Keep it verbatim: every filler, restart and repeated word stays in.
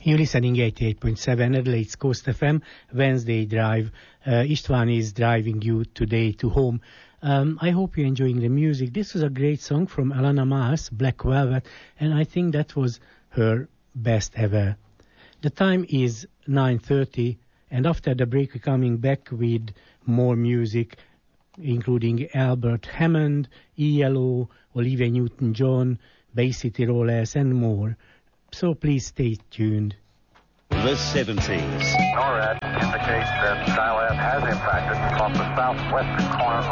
You're listening eighty-eight point seven Adelaide's Coast F M, Wednesday Drive. Uh, Istvan is driving you today to home. Um, I hope you're enjoying the music. This was a great song from Alana Mars, Black Velvet, and I think that was her best ever. The time is nine thirty, and after the break we're coming back with more music, including Albert Hammond, E L O, Olivia Newton-John, Bay City Rollers, and more. So please stay tuned. The seventies. NORAD indicates that Skylab has impacted off the southwestern corner